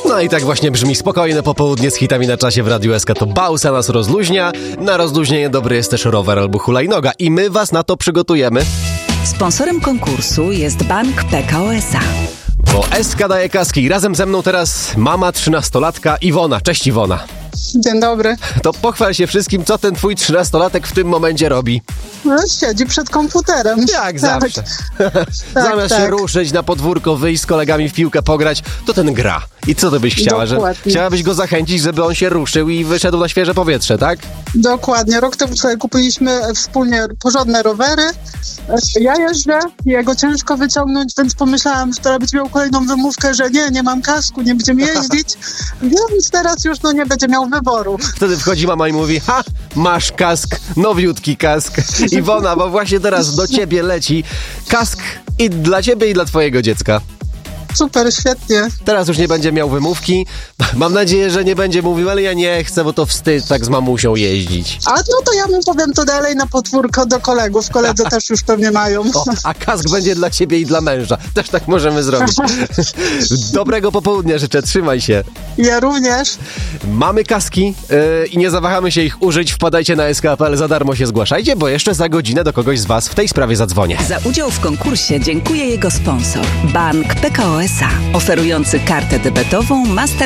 No i tak właśnie brzmi spokojne popołudnie z hitami na czasie w Radiu SK. To Bausa nas rozluźnia. Na rozluźnienie dobry jest też rower albo hulajnoga. I my was na to przygotujemy. Sponsorem konkursu jest Bank PKO SA. Bo SK daje kaski. Razem ze mną teraz mama 13-latka Iwona. Cześć Iwona. Dzień dobry. To pochwal się wszystkim, co ten twój 13-latek w tym momencie robi. No, siedzi przed komputerem. Jak zawsze. Zamiast się ruszyć na podwórko, wyjść z kolegami w piłkę pograć, to ten gra. I co ty byś chciała? Chciałabyś go zachęcić, żeby on się ruszył i wyszedł na świeże powietrze, tak? Dokładnie. Rok temu sobie kupiliśmy wspólnie porządne rowery. Ja jeżdżę, jego ciężko wyciągnąć, więc pomyślałam, że teraz będzie miał kolejną wymówkę, że nie mam kasku, nie będziemy jeździć. Więc teraz już nie będzie miał wyboru. Wtedy wchodzi mama i mówi, masz kask, nowiutki kask. Iwona, bo właśnie teraz do ciebie leci kask i dla ciebie i dla twojego dziecka. Super, świetnie. Teraz już nie będzie miał wymówki. Mam nadzieję, że nie będzie mówił, ale ja nie chcę, bo to wstyd tak z mamusią jeździć. A to ja mu powiem to dalej na podwórko do kolegów. Koledzy też już pewnie mają. A kask będzie dla ciebie i dla męża. Też tak możemy zrobić. Dobrego popołudnia życzę, trzymaj się. Ja również. Mamy kaski i nie zawahamy się ich użyć. Wpadajcie na SK.pl, za darmo się zgłaszajcie, bo jeszcze za godzinę do kogoś z was w tej sprawie zadzwonię. Za udział w konkursie dziękuję jego sponsor. Bank PKO SA, oferujący kartę debetową Mastercard